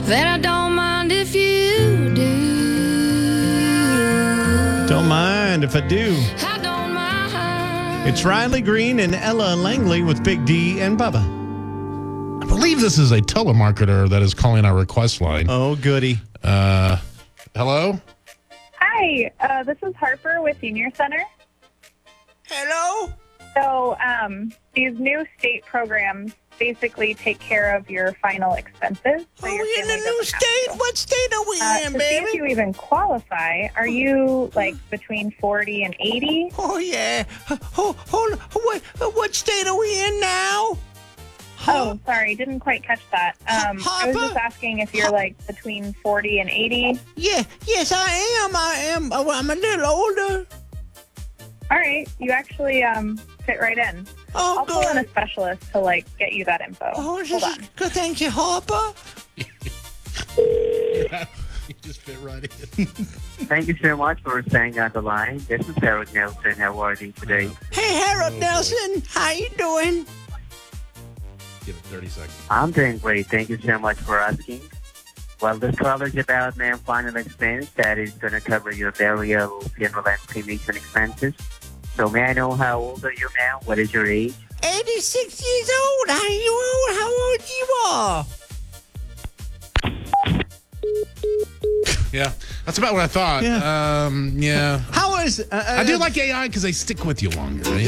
that I don't mind if you do. Don't mind if I do. I don't mind. It's Riley Green and Ella Langley with Big D and Bubba. I believe this is a telemarketer that is calling our request line. Oh, goody. Hello? Hi, this is Harper with Senior Center. Hello? So these new state programs basically take care of your final expenses. So Are your we in family a new doesn't have state? to. What state are we in, To see if baby? you even qualify, are you like between 40 and 80? Oh, yeah. What state are we in now? Oh, sorry, didn't quite catch that. I was Harper? just asking if you're like between 40 and 80. Yeah, yes, I am. Oh, I'm a little older. All right, you actually fit right in. Oh, I'll pull in good. a specialist to like get you that info. Oh, Hold this on. is good. Thank you, Harper. You just fit right in. Thank you so much for staying on the line. This is Harold Nelson. How are you today? Hey, Harold Nelson. How you doing? Give it 30 seconds. I'm doing great. Thank you so much for asking. Well, this call is about my final expense that is going to cover your burial, funeral, and cremation expenses. So may I know how old are you now? What is your age? 86 years old. How old you are? Yeah, that's about what I thought. Yeah. Yeah. How is... I do like AI because they stick with you longer.